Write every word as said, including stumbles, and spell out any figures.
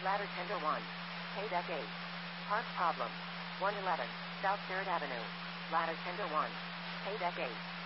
Ladder Tender one. Pay Deck eight. Park Problem. one eleven. South third Avenue. Ladder Tender one. Pay Deck eight.